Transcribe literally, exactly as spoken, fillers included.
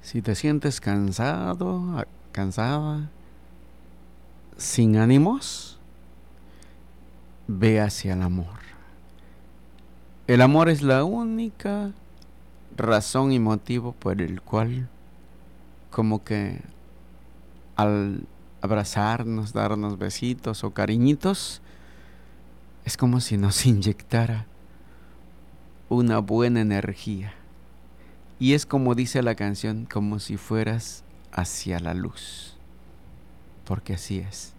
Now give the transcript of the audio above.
Si te sientes cansado, cansada, sin ánimos, ve hacia el amor. El amor es la única razón y motivo por el cual, como que al abrazarnos, darnos besitos o cariñitos, es como si nos inyectara una buena energía. Y es como dice la canción, como si fueras hacia la luz. Porque así es.